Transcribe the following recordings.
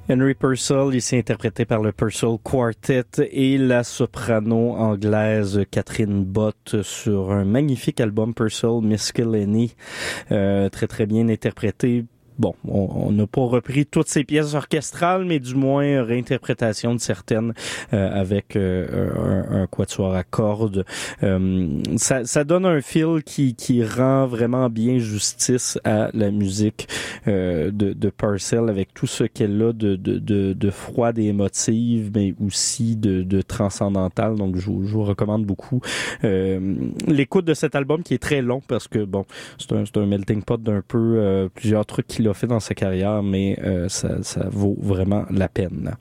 Henry Purcell, ici interprété par le Purcell Quartet et la soprano anglaise Catherine Bott sur un magnifique album Purcell Miscellany, très très bien interprété. Bon, on n'a pas repris toutes ces pièces orchestrales, mais du moins réinterprétation de certaines avec un quatuor à cordes. Ça donne un feel qui rend vraiment bien justice à la musique de Purcell, avec tout ce qu'elle a de froide et émotive, mais aussi de transcendantal. Donc, je vous recommande beaucoup l'écoute de cet album qui est très long parce que, bon, c'est un melting pot d'un peu plusieurs trucs qu'il a fait dans sa carrière, mais ça vaut vraiment la peine.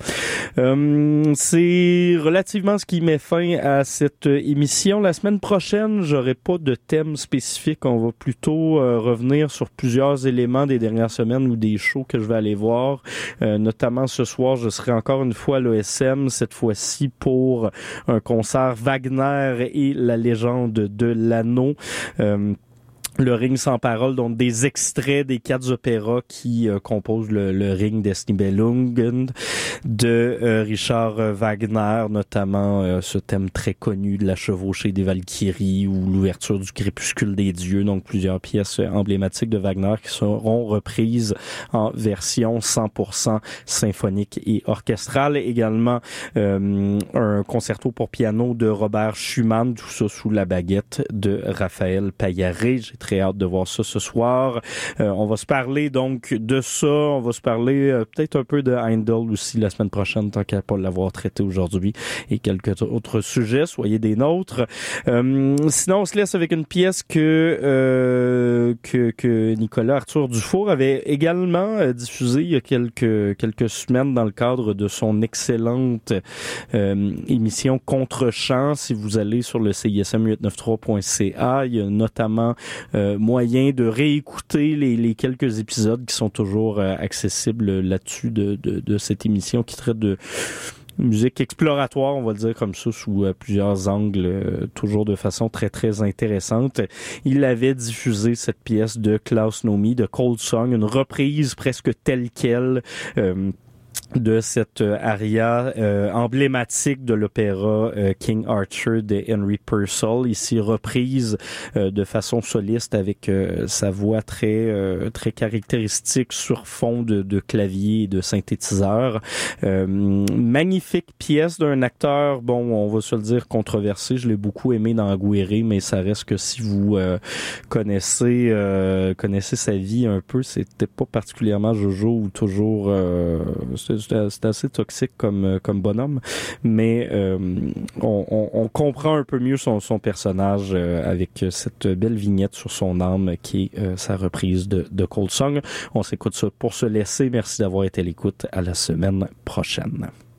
C'est relativement ce qui met fin à cette émission. La semaine prochaine, j'aurai pas de thème spécifique. On va plutôt revenir sur plusieurs éléments des dernières semaines ou des shows que je vais aller voir. Notamment ce soir, je serai encore une fois à l'OSM, cette fois-ci pour un concert Wagner et la légende de l'anneau. Le Ring sans parole, donc des extraits des 4 opéras qui composent le Ring des Nibelungen de Richard Wagner, notamment ce thème très connu de la chevauchée des Valkyries ou l'ouverture du crépuscule des dieux, donc plusieurs pièces emblématiques de Wagner qui seront reprises en version 100% symphonique et orchestrale. Également un concerto pour piano de Robert Schumann, tout ça sous la baguette de Raphaël Paillaré. J'ai très hâte de voir ça ce soir. On va se parler donc de ça. On va se parler peut-être un peu de Heindel aussi la semaine prochaine, tant qu'à pas l'avoir traité aujourd'hui, et quelques autres sujets. Soyez des nôtres. Sinon, on se laisse avec une pièce que Nicolas Arthur Dufour avait également diffusée il y a quelques semaines dans le cadre de son excellente émission Contre-champ. Si vous allez sur le CISM893.ca, il y a notamment moyen de réécouter les quelques épisodes qui sont toujours accessibles là-dessus de cette émission qui traite de musique exploratoire, on va le dire comme ça, sous plusieurs angles, toujours de façon très, très intéressante. Il avait diffusé cette pièce de Klaus Nomi, de Cold Song, une reprise presque telle quelle de cette aria emblématique de l'opéra King Arthur de Henry Purcell, ici reprise de façon soliste avec sa voix très très caractéristique sur fond de clavier et de synthétiseur. Magnifique pièce d'un acteur, bon, on va se le dire, controversé. Je l'ai beaucoup aimé dans Guéré, mais ça reste que si vous connaissez sa vie un peu, c'était pas particulièrement Jojo ou toujours c'est assez toxique comme bonhomme, mais on comprend un peu mieux son personnage avec cette belle vignette sur son âme qui est sa reprise de Cold Song. On s'écoute ça pour se laisser. Merci d'avoir été à l'écoute. À la semaine prochaine.